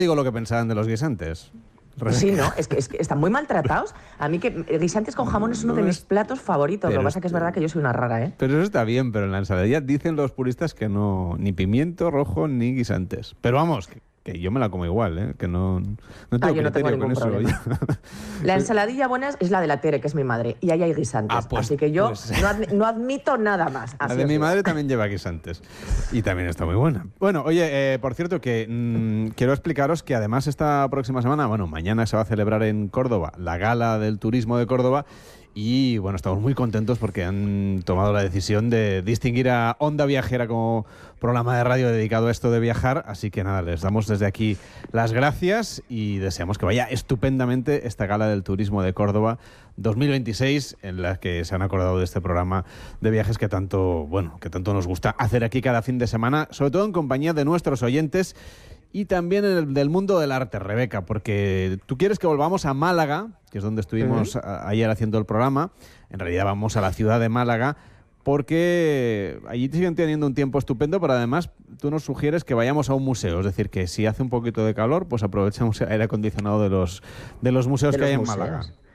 Digo lo que pensaban de los guisantes. Sí, ¿no? Es que están muy maltratados. A mí que guisantes con jamón es uno de mis platos favoritos. Lo que pasa es que es verdad que yo soy una rara, ¿eh? Pero eso está bien, pero en la ensaladilla dicen los puristas que no, ni pimiento rojo ni guisantes. Pero vamos, que yo me la como igual, ¿eh? Que no tengo yo no tengo criterio ningún con eso. problema. La ensaladilla buena es la de la Tere, que es mi madre, y ahí hay guisantes. Así que yo no admito nada más. La de mi madre también lleva guisantes y también está muy buena. Bueno, oye, por cierto que quiero explicaros que además esta próxima semana, bueno, mañana se va a celebrar en Córdoba la Gala del Turismo de Córdoba. Y bueno, estamos muy contentos porque han tomado la decisión de distinguir a Onda Viajera como programa de radio dedicado a esto de viajar. Así que nada, les damos desde aquí las gracias y deseamos que vaya estupendamente esta Gala del Turismo de Córdoba 2026, en la que se han acordado de este programa de viajes que tanto nos gusta hacer aquí cada fin de semana, sobre todo en compañía de nuestros oyentes. Y también en el del mundo del arte, Rebeca, porque tú quieres que volvamos a Málaga, que es donde estuvimos ayer haciendo el programa. En realidad vamos a la ciudad de Málaga, porque allí siguen teniendo un tiempo estupendo, pero además tú nos sugieres que vayamos a un museo. Es decir, que si hace un poquito de calor, pues aprovechemos el aire acondicionado de los museos que hay en Málaga.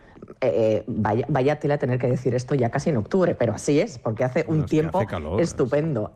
Vaya tela tener que decir esto ya casi en octubre, pero así es, porque hace un tiempo calor, estupendo.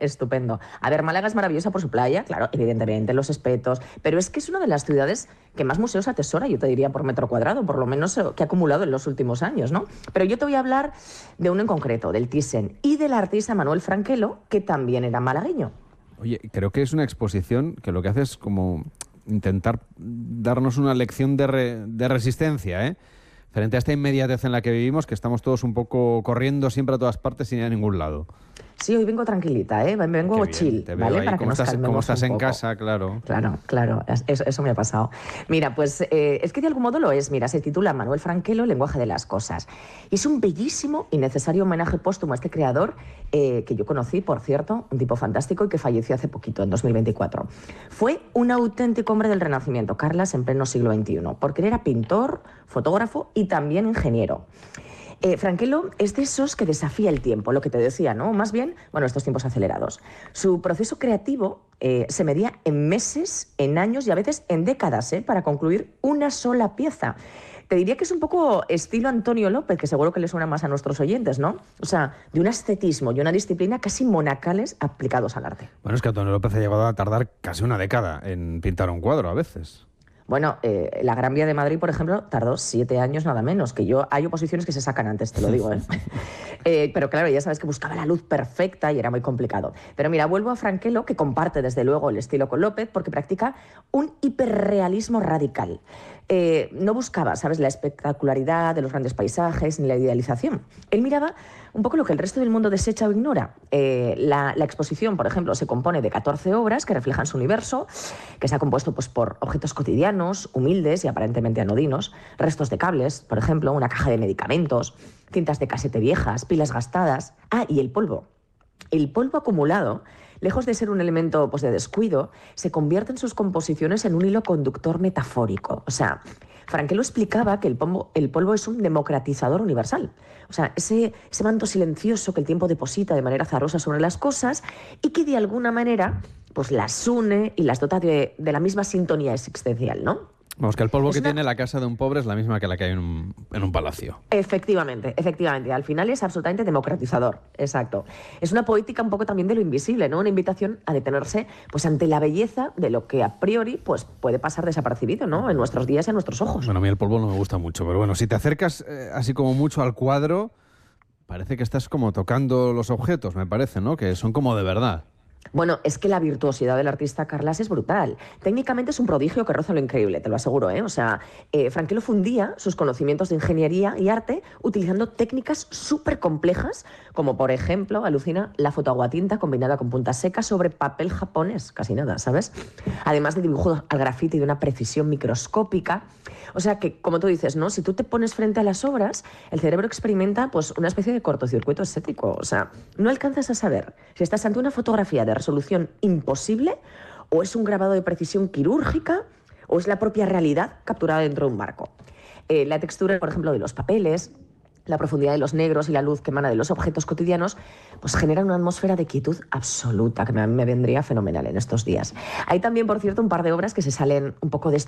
A ver, Málaga es maravillosa por su playa, claro, evidentemente, los espetos, pero es que es una de las ciudades que más museos atesora, yo te diría, por metro cuadrado, por lo menos que ha acumulado en los últimos años, ¿no? Pero yo te voy a hablar de uno en concreto, del Thyssen, y del artista Manuel Franquelo, que también era malagueño. Oye, creo que es una exposición que lo que hace es como intentar darnos una lección de resistencia, ¿eh? Frente a esta inmediatez en la que vivimos, que estamos todos un poco corriendo siempre a todas partes sin ir a ningún lado. Sí, hoy vengo tranquilita, ¿eh? Vengo chill, ¿vale? Para que nos calmemos ¿Cómo estás en poco. casa? Claro. Claro, eso me ha pasado. Mira, pues es que de algún modo lo es. Mira, se titula Manuel Franquelo, Lenguaje de las cosas. Y es un bellísimo y necesario homenaje póstumo a este creador que yo conocí, por cierto, un tipo fantástico y que falleció hace poquito, en 2024. Fue un auténtico hombre del Renacimiento, Carlas, en pleno siglo XXI, porque él era pintor, fotógrafo y también ingeniero. Franquelo es de esos que desafía el tiempo, lo que te decía, ¿no? Más bien, estos tiempos acelerados. Su proceso creativo se medía en meses, en años y a veces en décadas, para concluir una sola pieza. Te diría que es un poco estilo Antonio López, que seguro que le suena más a nuestros oyentes, ¿no? O sea, de un ascetismo y una disciplina casi monacales aplicados al arte. Bueno, es que Antonio López ha llegado a tardar casi una década en pintar un cuadro a veces. Bueno, la Gran Vía de Madrid, por ejemplo, tardó 7 años nada menos, hay oposiciones que se sacan antes, te lo digo, ¿eh? Pero claro, ya sabes que buscaba la luz perfecta y era muy complicado. Pero mira, vuelvo a Franquelo, que comparte desde luego el estilo con López, porque practica un hiperrealismo radical. No buscaba, ¿sabes?, la espectacularidad de los grandes paisajes ni la idealización. Él miraba un poco lo que el resto del mundo desecha o ignora. La exposición, por ejemplo, se compone de 14 obras que reflejan su universo, que se ha compuesto pues, por objetos cotidianos, humildes y aparentemente anodinos, restos de cables, por ejemplo, una caja de medicamentos, cintas de casete viejas, pilas gastadas. Y el polvo. El polvo acumulado, lejos de ser un elemento pues, de descuido, se convierte en sus composiciones en un hilo conductor metafórico. O sea, Franquelo explicaba que el polvo es un democratizador universal. O sea, ese manto silencioso que el tiempo deposita de manera azarosa sobre las cosas y que de alguna manera pues, las une y las dota de la misma sintonía existencial, ¿no? Vamos, que el polvo que tiene la casa de un pobre es la misma que la que hay en un palacio. Efectivamente. Al final es absolutamente democratizador. Exacto. Es una poética un poco también de lo invisible, ¿no? Una invitación a detenerse pues, ante la belleza de lo que a priori pues, puede pasar desapercibido, ¿no? En nuestros días y en nuestros ojos. Bueno, a mí el polvo no me gusta mucho, pero bueno, si te acercas así como mucho al cuadro, parece que estás como tocando los objetos, me parece, ¿no? Que son como de verdad. Bueno, es que la virtuosidad del artista Carlas es brutal. Técnicamente es un prodigio que roza lo increíble, te lo aseguro, ¿eh? O sea, Franquelo fundía sus conocimientos de ingeniería y arte utilizando técnicas súper complejas, como por ejemplo, alucina, la fotoaguatinta combinada con punta seca sobre papel japonés, casi nada, ¿sabes? Además de dibujos al grafiti de una precisión microscópica. O sea que, como tú dices, ¿no? Si tú te pones frente a las obras, el cerebro experimenta pues, una especie de cortocircuito estético. O sea, no alcanzas a saber si estás ante una fotografía de resolución imposible o es un grabado de precisión quirúrgica o es la propia realidad capturada dentro de un marco. La textura, por ejemplo, de los papeles, la profundidad de los negros y la luz que emana de los objetos cotidianos, pues generan una atmósfera de quietud absoluta que me vendría fenomenal en estos días. Hay también, por cierto, un par de obras que se salen un poco de